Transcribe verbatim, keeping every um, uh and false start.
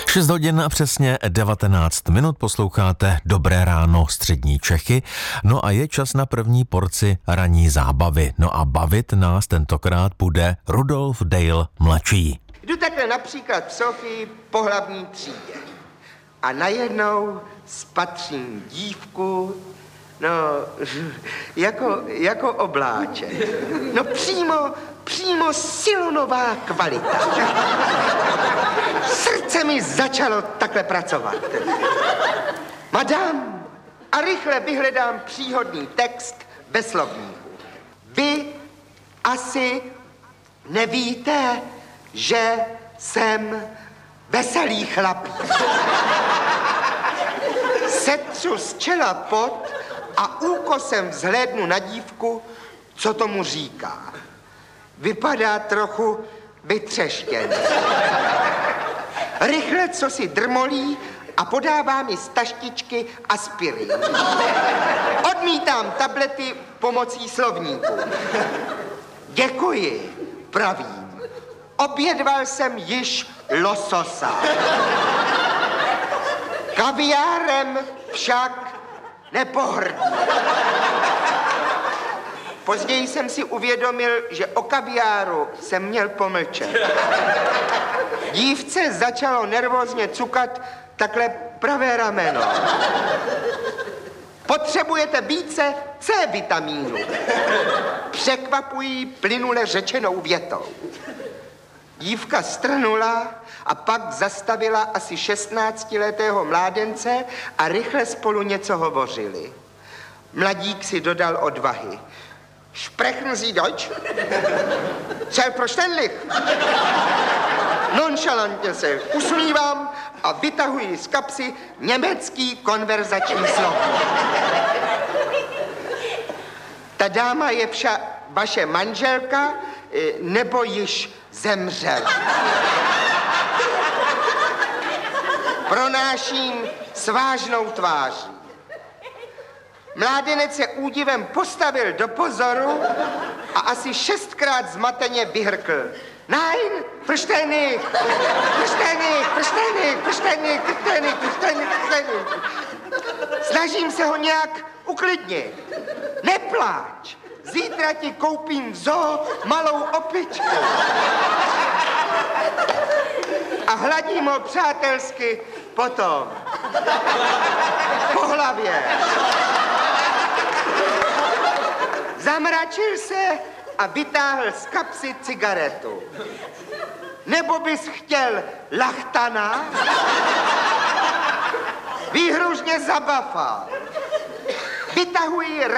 šest hodin a přesně devatenáct minut posloucháte Dobré ráno střední Čechy. No a je čas na první porci ranní zábavy. No a bavit nás tentokrát bude Rudolf Dale mladší. Jdu takhle například v Sofii po hlavní třídě a najednou spatřím dívku, no, jako, jako obláček. No přímo, přímo silonová kvalita. Srdce mi začalo takhle pracovat. Madam, a rychle vyhledám příhodný text ve slovníku. Vy asi nevíte, že jsem veselý chlapík. Setřu z čela pot a úkosem vzhlédnu na dívku, co tomu říká. Vypadá trochu vytřeštěný. Rychle, co si drmolí a podává mi z taštičky aspirin. Odmítám tablety pomocí slovníku. Děkuji, pravím. Obědval jsem již lososa. Kaviárem však nepohrdím. Později jsem si uvědomil, že o kaviáru jsem měl pomlčet. Dívce začalo nervózně cukat takhle pravé rameno. Potřebujete více C vitamínu. Překvapují plynule řečenou větou. Dívka strnula a pak zastavila asi šestnáctiletého mládence a rychle spolu něco hovořili. Mladík si dodal odvahy. Sprechen Sie Deutsch? Selbstverständlich. Nonchalantně se usmívám a vytahuji z kapsy německý konverzační slovník. Ta dáma je však vaše manželka, nebo již zemřela? Pronáším s vážnou tváří. Mládenec se údivem postavil do pozoru a asi šestkrát zmateně vyhrkl. Nein, verstehe nicht, verstehe nicht, verstehe nicht, verstehe nicht, verstehe nicht, verstehe nicht, verstehe nicht. Snažím se ho nějak uklidnit. Nepláč, zítra ti koupím v zoo malou opičku. A hladím ho přátelsky potom. Po hlavě. Zamračil se a vytáhl z kapsy cigaretu. Nebo bys chtěl lachtana? Výhružně zabafal. Vytahuji